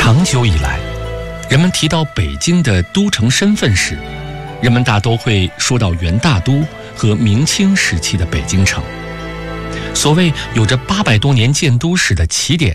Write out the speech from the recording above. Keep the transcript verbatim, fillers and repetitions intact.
长久以来，人们提到北京的都城身份时，人们大都会说到元大都和明清时期的北京城。所谓有着八百多年建都史的起点，